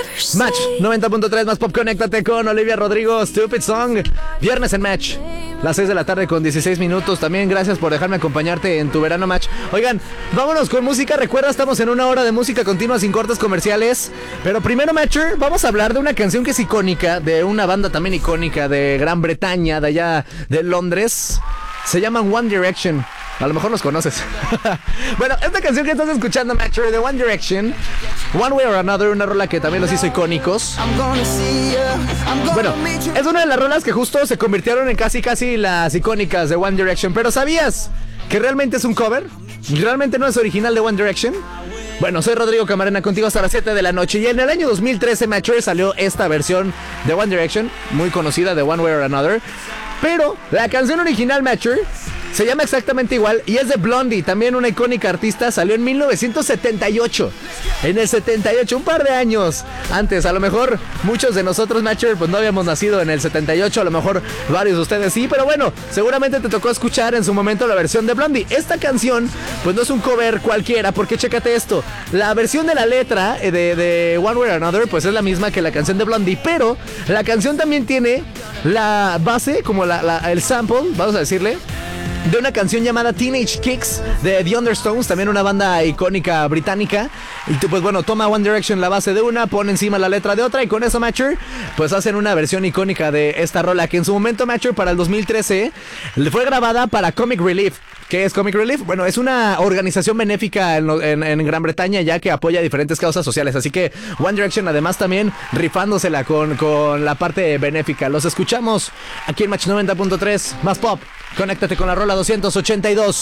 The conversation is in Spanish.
Match 90.3 más pop, conéctate con Olivia Rodrigo, Stupid Song. Viernes en Match, las 6 de la tarde con 16 minutos. También gracias por dejarme acompañarte en tu verano Match. Oigan, vámonos con música. Recuerda, estamos en una hora de música continua sin cortes comerciales. Pero primero, Matcher, vamos a hablar de una canción que es icónica, de una banda también icónica de Gran Bretaña, de allá de Londres. Se llaman One Direction. A lo mejor los conoces. Bueno, esta canción que estás escuchando, Matcher, de One Direction, One Way or Another, una rola que también los hizo icónicos. Bueno, es una de las rolas que justo se convirtieron en casi las icónicas de One Direction. Pero ¿sabías que realmente es un cover? ¿Realmente no es original de One Direction? Bueno, soy Rodrigo Camarena, contigo hasta las 7 de la noche. Y en el año 2013, Matcher, salió esta versión de One Direction, muy conocida, de One Way or Another. Pero la canción original, Matcher, se llama exactamente igual y es de Blondie, también una icónica artista. Salió en 1978. En el 78, un par de años antes. A lo mejor muchos de nosotros, Matcher, pues no habíamos nacido en el 78. A lo mejor varios de ustedes sí, pero bueno, seguramente te tocó escuchar en su momento la versión de Blondie. Esta canción, pues no es un cover cualquiera, porque chécate esto. La versión de la letra de One Way or Another, pues es la misma que la canción de Blondie, pero la canción también tiene la base, como el sample, vamos a decirle, de una canción llamada Teenage Kicks de The Undertones, también una banda icónica británica. Y pues bueno, toma One Direction la base de una, pone encima la letra de otra, y con eso, Matcher, pues hacen una versión icónica de esta rola, que en su momento, Matcher, para el 2013 fue grabada para Comic Relief. ¿Qué es Comic Relief? Bueno, es una organización benéfica en Gran Bretaña, ya que apoya diferentes causas sociales. Así que One Direction además también rifándosela con la parte benéfica. Los escuchamos aquí en Match 90.3 más pop. Conéctate con la rola 282.